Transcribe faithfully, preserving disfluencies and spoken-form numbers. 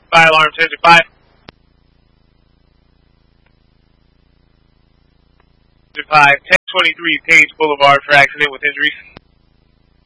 Fire alarm, ten five. five, ten twenty-three Page Boulevard for accident with injuries.